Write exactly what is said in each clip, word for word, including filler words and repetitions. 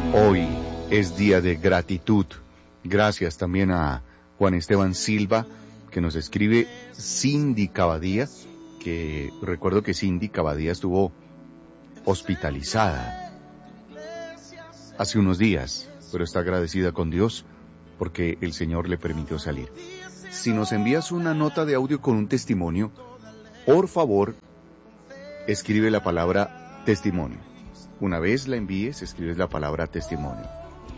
Hoy es día de gratitud. Gracias también a Juan Esteban Silva, que nos escribe Cindy Cavadía, que recuerdo que Cindy Cavadía estuvo hospitalizada hace unos días, pero está agradecida con Dios porque el Señor le permitió salir. Si nos envías una nota de audio con un testimonio, por favor, escribe la palabra testimonio. Una vez la envíes, escribes la palabra testimonio.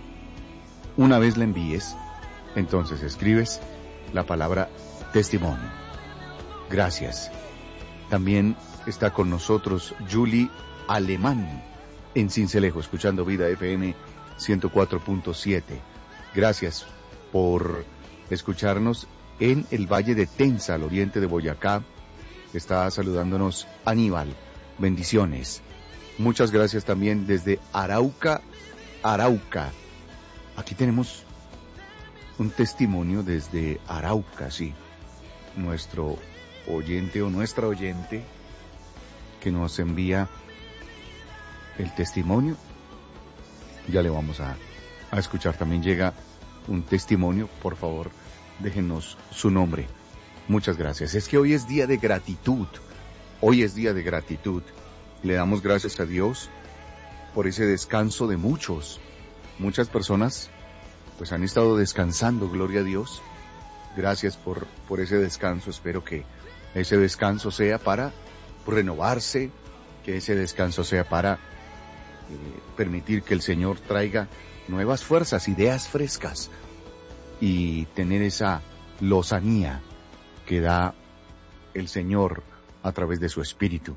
Una vez la envíes, entonces escribes la palabra testimonio. Gracias. También está con nosotros Julie Alemán en Sincelejo, escuchando Vida F M ciento cuatro punto siete. Gracias por escucharnos en el Valle de Tenza, al oriente de Boyacá. Está saludándonos Aníbal. Bendiciones. Muchas gracias también desde Arauca, Arauca. Aquí tenemos un testimonio desde Arauca, sí. Nuestro oyente o nuestra oyente que nos envía el testimonio. Ya le vamos a, a escuchar. También llega un testimonio. Por favor, déjenos su nombre. Muchas gracias. Es que hoy es día de gratitud. Hoy es día de gratitud. Le damos gracias a Dios por ese descanso de muchos. Muchas personas pues han estado descansando, gloria a Dios. Gracias por, por ese descanso. Espero que ese descanso sea para renovarse, que ese descanso sea para eh, permitir que el Señor traiga nuevas fuerzas, ideas frescas y tener esa lozanía que da el Señor a través de su Espíritu.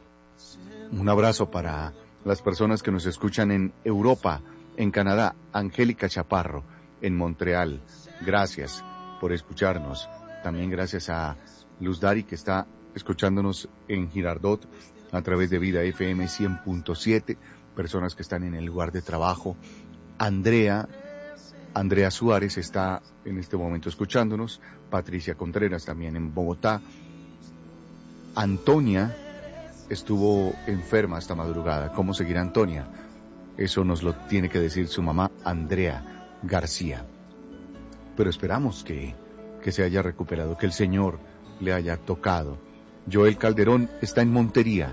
Un abrazo para las personas que nos escuchan en Europa, en Canadá. Angélica Chaparro, en Montreal. Gracias por escucharnos. También gracias a Luz Dari, que está escuchándonos en Girardot a través de Vida F M cien punto siete. Personas que están en el lugar de trabajo. Andrea, Andrea Suárez está en este momento escuchándonos. Patricia Contreras también en Bogotá. Antonia estuvo enferma esta madrugada. ¿Cómo seguirá Antonia? Eso nos lo tiene que decir su mamá, Andrea García. Pero esperamos que, que se haya recuperado, que el Señor le haya tocado. Joel Calderón está en Montería.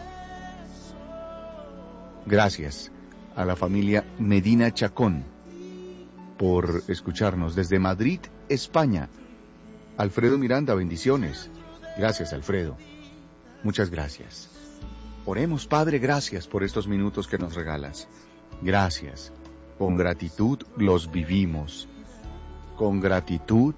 Gracias a la familia Medina Chacón por escucharnos desde Madrid, España. Alfredo Miranda, bendiciones. Gracias, Alfredo. Muchas gracias. Oremos, Padre, gracias por estos minutos que nos regalas. Gracias. Con gratitud los vivimos. Con gratitud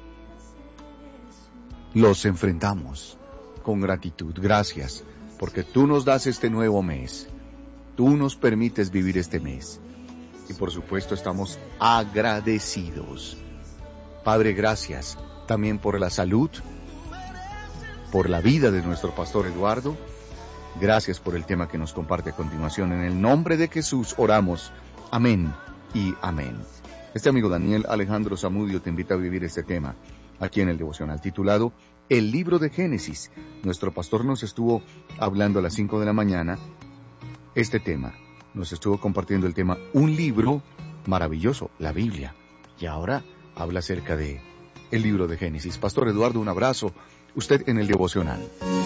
los enfrentamos. Con gratitud, gracias, porque tú nos das este nuevo mes. Tú nos permites vivir este mes. Y por supuesto estamos agradecidos. Padre, gracias también por la salud, por la vida de nuestro pastor Eduardo. Gracias por el tema que nos comparte a continuación. En el nombre de Jesús oramos. Amén y amén. Este amigo Daniel Alejandro Zamudio te invita a vivir este tema aquí en el devocional titulado El libro de Génesis. Nuestro pastor nos estuvo hablando a las cinco de la mañana este tema. Nos estuvo compartiendo el tema un libro maravilloso, la Biblia. Y ahora habla acerca de el libro de Génesis. Pastor Eduardo, un abrazo. Usted en el devocional.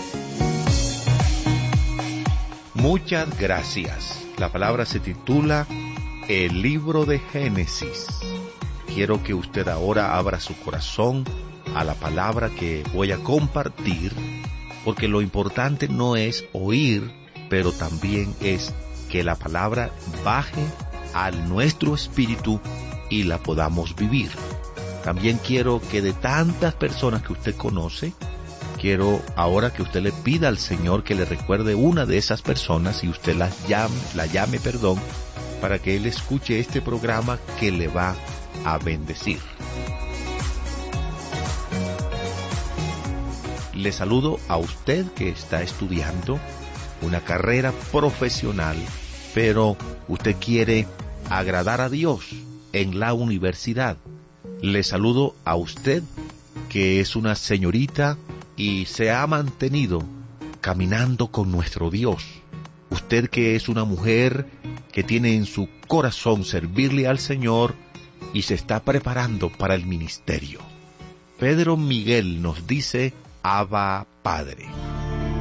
Muchas gracias. La palabra se titula El libro de Génesis. Quiero que usted ahora abra su corazón a la palabra que voy a compartir, porque lo importante no es oír, pero también es que la palabra baje a nuestro espíritu y la podamos vivir. También quiero que de tantas personas que usted conoce, quiero ahora que usted le pida al Señor que le recuerde una de esas personas y usted la llame, la llame, perdón, para que Él escuche este programa que le va a bendecir. Le saludo a usted que está estudiando una carrera profesional, pero usted quiere agradar a Dios en la universidad. Le saludo a usted que es una señorita y se ha mantenido caminando con nuestro Dios. Usted que es una mujer que tiene en su corazón servirle al Señor y se está preparando para el ministerio. Pedro Miguel nos dice, Abba Padre.